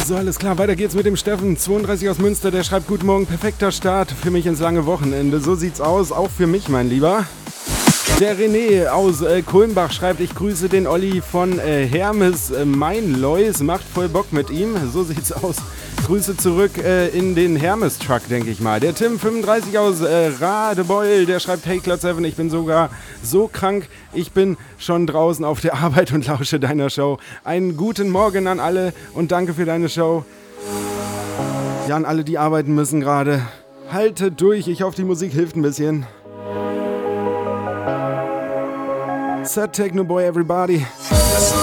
So, alles klar, weiter geht's mit dem Steffen, 32 aus Münster, der schreibt: Guten Morgen, perfekter Start für mich ins lange Wochenende. So sieht's aus, auch für mich, mein Lieber. Der René aus Kulmbach schreibt: Ich grüße den Olli von Hermes. Mein Lois macht voll Bock mit ihm. So sieht's aus. Grüße zurück in den Hermes-Truck, denke ich mal. Der Tim, 35 aus Radebeul, der schreibt: Hey Klotz 7, ich bin sogar so krank. Ich bin schon draußen auf der Arbeit und lausche deiner Show. Einen guten Morgen an alle und danke für deine Show. Ja, an alle, die arbeiten müssen gerade. Haltet durch, ich hoffe, die Musik hilft ein bisschen. Sad Techno Boy, everybody.